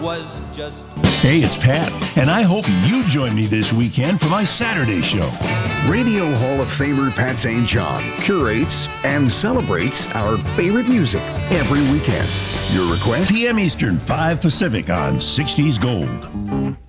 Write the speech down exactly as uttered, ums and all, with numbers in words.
was just... Hey, it's Pat, and I hope you join me this weekend for my Saturday show. Radio Hall of Famer Pat Saint John curates and celebrates our favorite music every weekend. Your request? P M Eastern, five Pacific on sixties Gold.